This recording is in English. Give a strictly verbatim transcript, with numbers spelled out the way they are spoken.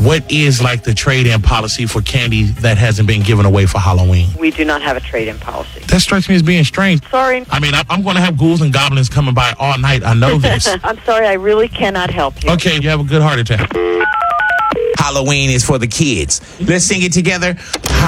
what is like the trade-in policy for candy that hasn't been given away for Halloween? We do not have a trade-in policy. That strikes me as being strange. Sorry. I mean, I, I'm going to have ghouls and goblins coming by all night. I know this. I'm sorry, I really cannot help you. Okay, you have a good heart attack. Halloween is for the kids. Let's sing it together.